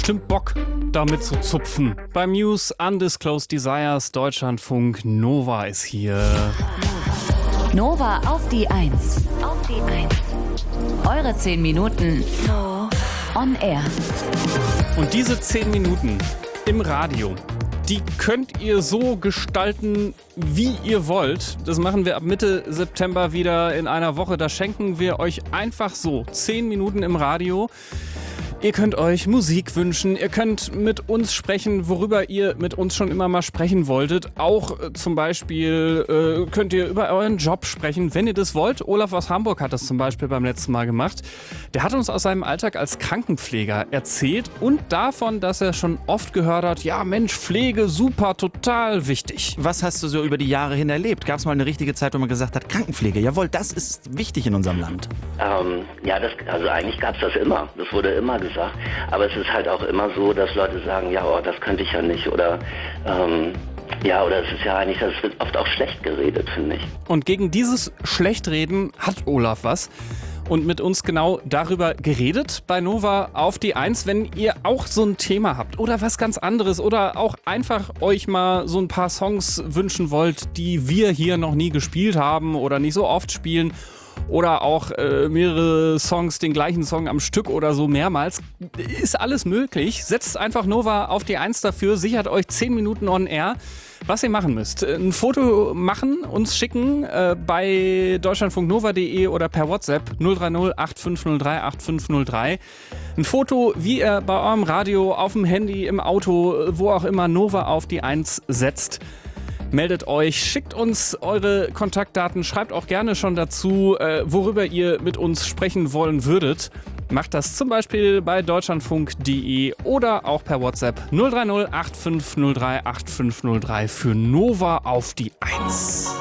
Bestimmt Bock, damit zu zupfen. Bei Muse, Undisclosed Desires, Deutschlandfunk, Nova ist hier. Nova auf die 1. Eure 10 Minuten on air. Und diese 10 Minuten im Radio, die könnt ihr so gestalten, wie ihr wollt. Das machen wir ab Mitte September wieder in einer Woche. Da schenken wir euch einfach so 10 Minuten im Radio. Ihr könnt euch Musik wünschen, ihr könnt mit uns sprechen, worüber ihr mit uns schon immer mal sprechen wolltet. Auch zum Beispiel könnt ihr über euren Job sprechen, wenn ihr das wollt. Olaf aus Hamburg hat das zum Beispiel beim letzten Mal gemacht. Der hat uns aus seinem Alltag als Krankenpfleger erzählt und davon, dass er schon oft gehört hat, ja Mensch, Pflege, super, total wichtig. Was hast du so über die Jahre hin erlebt? Gab es mal eine richtige Zeit, wo man gesagt hat, Krankenpflege, jawohl, das ist wichtig in unserem Land? Also eigentlich gab es das immer. Das wurde immer gesagt. Aber es ist halt auch immer so, dass Leute sagen, ja, das könnte ich ja nicht. Oder es ist ja eigentlich, das wird oft auch schlecht geredet, finde ich. Und gegen dieses Schlechtreden hat Olaf was. Und mit uns genau darüber geredet bei Nova auf die 1. Wenn ihr auch so ein Thema habt oder was ganz anderes oder auch einfach euch mal so ein paar Songs wünschen wollt, die wir hier noch nie gespielt haben oder nicht so oft spielen oder auch mehrere Songs, den gleichen Song am Stück oder so mehrmals, ist alles möglich. Setzt einfach Nova auf die 1 dafür, sichert euch 10 Minuten on air. Was ihr machen müsst, ein Foto machen, uns schicken bei deutschlandfunknova.de oder per WhatsApp 030 8503 8503. Ein Foto, wie ihr bei eurem Radio, auf dem Handy, im Auto, wo auch immer Nova auf die 1 setzt. Meldet euch, schickt uns eure Kontaktdaten, schreibt auch gerne schon dazu, worüber ihr mit uns sprechen wollen würdet. Macht das zum Beispiel bei deutschlandfunk.de oder auch per WhatsApp 030 8503 8503 für Nova auf die 1.